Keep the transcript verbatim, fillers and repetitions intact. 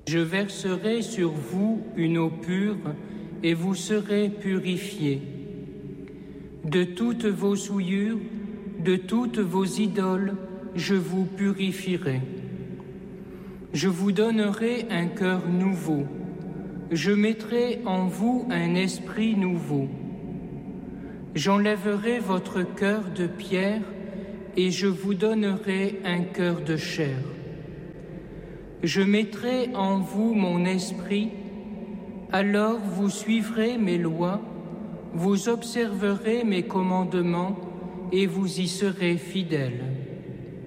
Je verserai sur vous une eau pure, et vous serez purifiés. De toutes vos souillures, de toutes vos idoles, je vous purifierai. Je vous donnerai un cœur nouveau. Je mettrai en vous un esprit nouveau. J'enlèverai votre cœur de pierre et je vous donnerai un cœur de chair. Je mettrai en vous mon esprit, alors vous suivrez mes lois, vous observerez mes commandements et vous y serez fidèles.